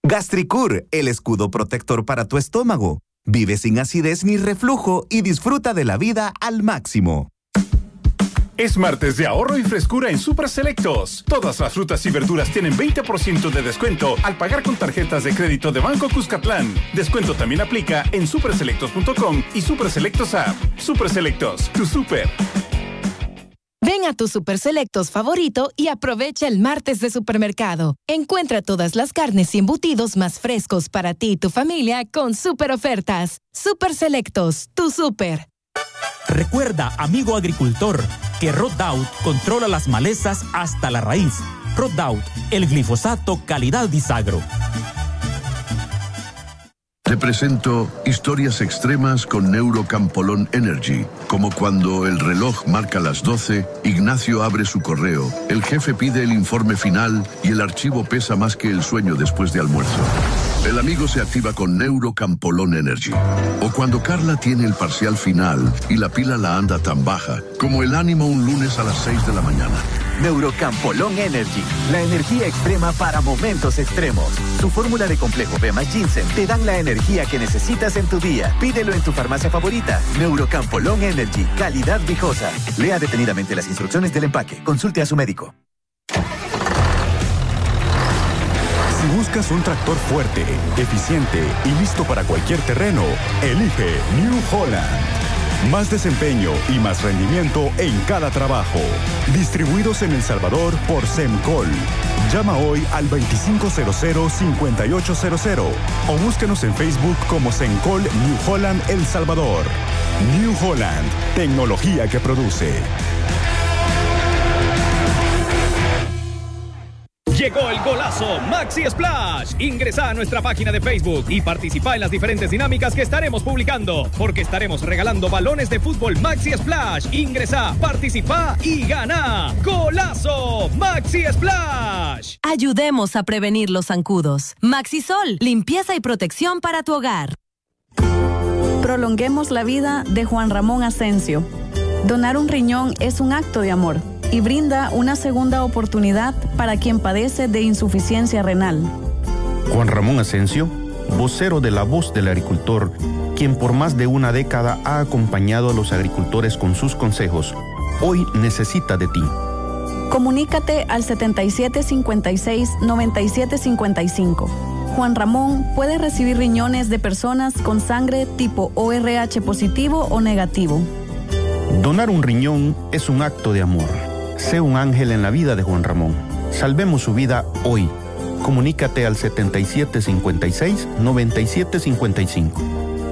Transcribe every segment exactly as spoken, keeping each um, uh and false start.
Gastricur, el escudo protector para tu estómago. Vive sin acidez ni reflujo y disfruta de la vida al máximo. Es martes de ahorro y frescura en Super Selectos. Todas las frutas y verduras tienen veinte por ciento de descuento al pagar con tarjetas de crédito de Banco Cuscatlán. Descuento también aplica en super selectos punto com y Super Selectos App. Super Selectos, tu super. Ven a tu Super Selectos favorito y aprovecha el martes de supermercado. Encuentra todas las carnes y embutidos más frescos para ti y tu familia con super ofertas. Super Selectos, tu super. Recuerda, amigo agricultor, que Roundup controla las malezas hasta la raíz. Roundup, el glifosato calidad Bisagro. Te presento historias extremas con Neurocampolón Energy, como cuando el reloj marca las doce, Ignacio abre su correo, el jefe pide el informe final y el archivo pesa más que el sueño después de almuerzo. El amigo se activa con Neurocampolón Energy. O cuando Carla tiene el parcial final y la pila la anda tan baja, como el ánimo un lunes a las seis de la mañana. Neurocampolón Energy, la energía extrema para momentos extremos. Su fórmula de complejo B más ginseng te dan la energía que necesitas en tu día. Pídelo en tu farmacia favorita. Neurocampolón Energy, calidad viejosa. Lea detenidamente las instrucciones del empaque. Consulte a su médico. Si buscas un tractor fuerte, eficiente y listo para cualquier terreno, elige New Holland. Más desempeño y más rendimiento en cada trabajo. Distribuidos en El Salvador por Semcol. Llama hoy al veinticinco cero cero, cincuenta y ocho cero cero o búsquenos en Facebook como Semcol New Holland El Salvador. New Holland, tecnología que produce. Llegó el golazo Maxi Splash. Ingresa a nuestra página de Facebook y participa en las diferentes dinámicas que estaremos publicando, porque estaremos regalando balones de fútbol Maxi Splash. Ingresa, participa y gana. ¡Golazo Maxi Splash! Ayudemos a prevenir los zancudos. Maxisol, limpieza y protección para tu hogar. Prolonguemos la vida de Juan Ramón Asensio. Donar un riñón es un acto de amor y brinda una segunda oportunidad para quien padece de insuficiencia renal. Juan Ramón Asensio, vocero de La Voz del Agricultor, quien por más de una década ha acompañado a los agricultores con sus consejos, hoy necesita de ti. Comunícate al setenta y siete cincuenta y seis, noventa y siete cincuenta y cinco. Juan Ramón puede recibir riñones de personas con sangre tipo O R H positivo o negativo. Donar un riñón es un acto de amor. Sé un ángel en la vida de Juan Ramón. Salvemos su vida hoy. Comunícate al setenta y siete cincuenta y seis, noventa y siete cincuenta y cinco.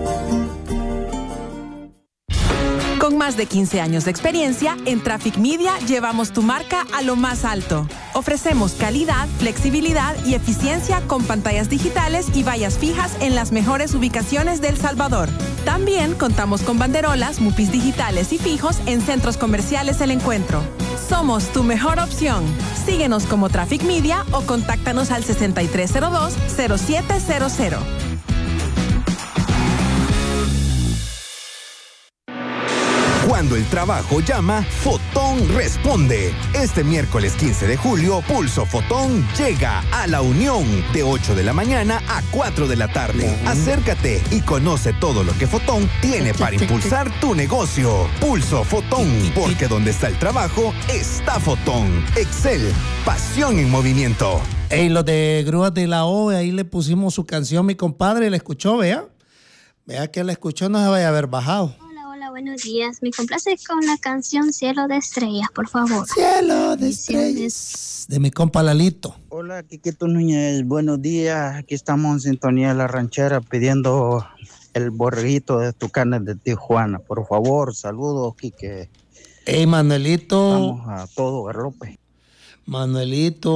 Con más de quince años de experiencia, en Traffic Media llevamos tu marca a lo más alto. Ofrecemos calidad, flexibilidad y eficiencia con pantallas digitales y vallas fijas en las mejores ubicaciones de El Salvador. También contamos con banderolas, mupis digitales y fijos en centros comerciales El Encuentro. Somos tu mejor opción. Síguenos como Traffic Media o contáctanos al sesenta y tres cero dos, cero siete cero cero. Cuando el trabajo llama, Fotón responde. Este miércoles quince de julio, Pulso Fotón llega a La Unión de ocho de la mañana a cuatro de la tarde. Acércate y conoce todo lo que Fotón tiene para impulsar tu negocio. Pulso Fotón, porque donde está el trabajo, está Fotón. Excel, pasión en movimiento. Ey, los de Grúas de la O, ahí le pusimos su canción, mi compadre, la escuchó, vea. Vea que la escuchó, no se vaya a haber bajado. Buenos días, me complace con la canción Cielo de Estrellas, por favor. Cielo de Estrellas, de mi compa Lalito. Hola, Quiquito Núñez, buenos días. Aquí estamos en sintonía de La Ranchera pidiendo el borreguito de Tucanes de Tijuana. Por favor, saludos, Quique. Hey, Manuelito. Vamos a todo, Garlope. Manuelito.